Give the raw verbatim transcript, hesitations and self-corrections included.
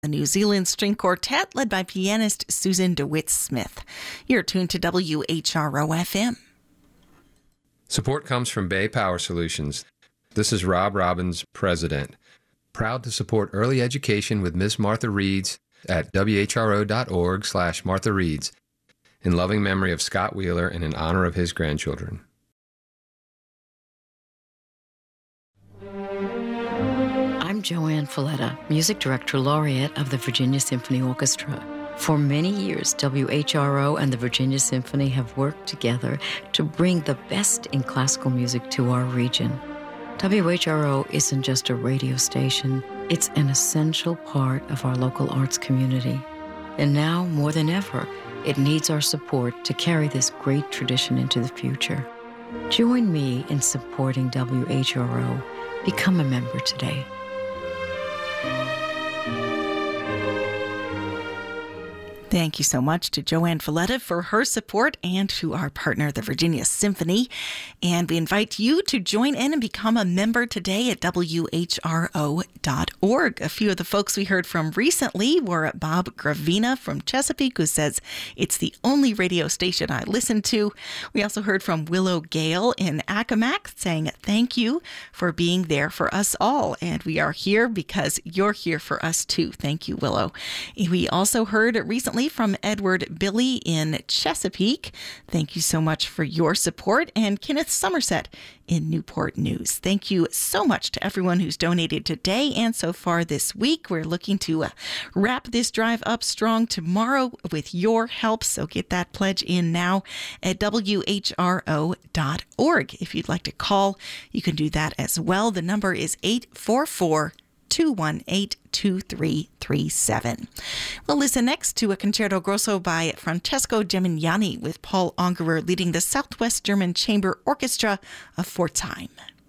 New Zealand String Quartet led by pianist Susan DeWitt Smith. You're tuned to W H R O F M. Support comes from Bay Power Solutions. This is Rob Robbins, President. Proud to support early education with Miss Martha Reeds at whro.org slash Martha Reeds in loving memory of Scott Wheeler and in honor of his grandchildren. I'm Joanne Folletta, Music Director Laureate of the Virginia Symphony Orchestra. For many years, W H R O and the Virginia Symphony have worked together to bring the best in classical music to our region. W H R O isn't just a radio station, it's an essential part of our local arts community. And now, more than ever, it needs our support to carry this great tradition into the future. Join me in supporting W H R O. Become a member today. Thank you so much to Joanne Folletta for her support and to our partner, the Virginia Symphony. And we invite you to join in and become a member today at W H R O dot org. A few of the folks we heard from recently were Bob Gravina from Chesapeake, who says, "It's the only radio station I listen to." We also heard from Willow Gale in Accomack saying, "Thank you for being there for us all. And we are here because you're here for us too." Thank you, Willow. We also heard recently from Edward Billy in Chesapeake. Thank you so much for your support. And Kenneth Somerset in Newport News. Thank you so much to everyone who's donated today and so far this week. We're looking to uh, wrap this drive up strong tomorrow with your help. So get that pledge in now at W H R O dot org. If you'd like to call, you can do that as well. The number is eight four four, two one eight, two three three seven. We'll listen next to a concerto grosso by Francesco Gemignani with Paul Ungerer leading the Southwest German Chamber Orchestra of Pforzheim.